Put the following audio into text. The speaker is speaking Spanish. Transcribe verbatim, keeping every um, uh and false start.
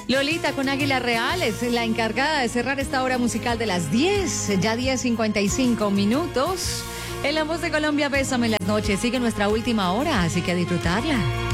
Lolita con Águila Real es la encargada de cerrar esta hora musical de las diez, ya diez cincuenta y cinco minutos. En La Voz de Colombia, Bésame en las noches. Sigue nuestra última hora, así que a disfrutarla.